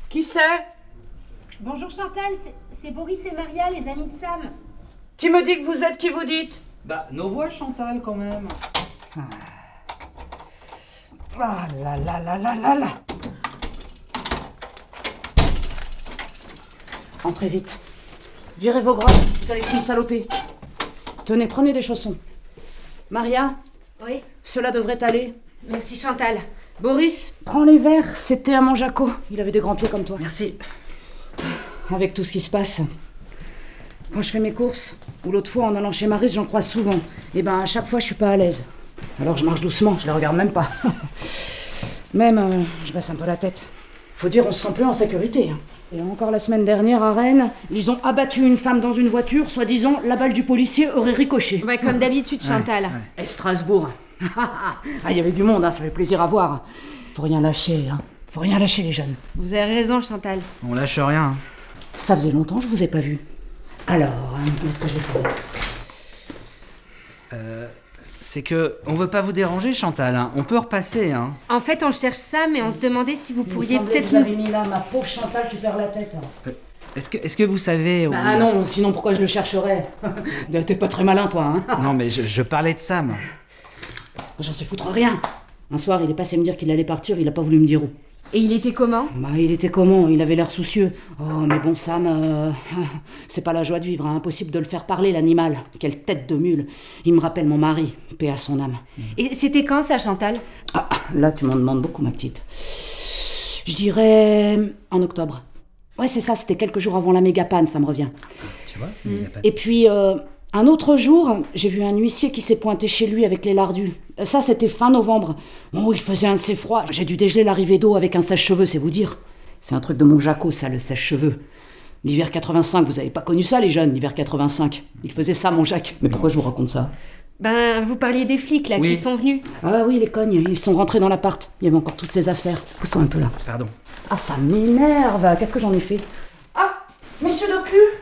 Qui c'est? Bonjour Chantal, c'est Boris et Maria, les amis de Sam. Qui me dit que vous êtes qui vous dites? Bah, nos voix, Chantal, quand même. Ah là là là là là là. Entrez vite. Virez vos grottes, vous allez me saloper. Tenez, prenez des chaussons. Maria, Oui, cela devrait aller. merci Chantal. Boris, prends les verres, c'était à mon Jaco. Il avait des grands pieds comme toi. Merci. Avec tout ce qui se passe. Quand je fais mes courses, ou l'autre fois en allant chez Maryse, j'en croise souvent. Et ben à chaque fois, je suis pas à l'aise. Alors je marche doucement, je les regarde même pas. Même, je baisse un peu la tête. Faut dire, on se sent plus en sécurité. Et encore la semaine dernière, à Rennes, ils ont abattu une femme dans une voiture, soi-disant, la balle du policier aurait ricoché. Ouais, comme d'habitude Chantal. Et Strasbourg. Ah, il y avait du monde, hein, ça fait plaisir à voir. Faut rien lâcher, hein. Faut rien lâcher, les jeunes. Vous avez raison Chantal. On lâche rien. Ça faisait longtemps que je vous ai pas vu. Alors, où est-ce que je l'ai trouvé? C'est que on veut pas vous déranger, Chantal. Hein. On peut repasser, hein. En fait, on cherche Sam et on se demandait si vous Il me pourriez semblait peut-être que je nous... l'avais mis là, ma pauvre Chantal, tu perds la tête. Est-ce que vous savez où... Ah non, sinon pourquoi je le chercherais? T'es pas très malin, toi, hein? Non, mais je parlais de Sam. J'en sais foutre rien. Un soir, il est passé me dire qu'il allait partir, il a pas voulu me dire où. Et il était comment? Bah, il était comment? Il avait l'air soucieux. Oh, mais bon, Sam, c'est pas la joie de vivre, hein. Impossible de le faire parler, l'animal. Quelle tête de mule. Il me rappelle mon mari, paix à son âme. Et c'était quand ça Chantal? Ah, là, tu m'en demandes beaucoup, ma petite. Je dirais en octobre. Ouais, c'est ça, c'était quelques jours avant la méga panne, ça me revient. Tu vois il y a pas de- Et puis, un autre jour, j'ai vu un huissier qui s'est pointé chez lui avec les lardus. Ça, c'était fin novembre. Oh, il faisait un de ces froids. J'ai dû dégeler l'arrivée d'eau avec un sèche-cheveux, c'est vous dire. C'est un truc de mon Jaco, ça, le sèche-cheveux. L'hiver 85, vous avez pas connu ça, les jeunes, l'hiver 85. Il faisait ça, mon Jacques. Mais pourquoi je vous raconte ça? Ben, vous parliez des flics là Oui. qui sont venus. Ah oui, les cognes, ils sont rentrés dans l'appart. Il y avait encore toutes ces affaires. Pousse-toi un peu là. Pardon. Ah, ça m'énerve. Qu'est-ce que j'en ai fait? Ah, messieurs de cul,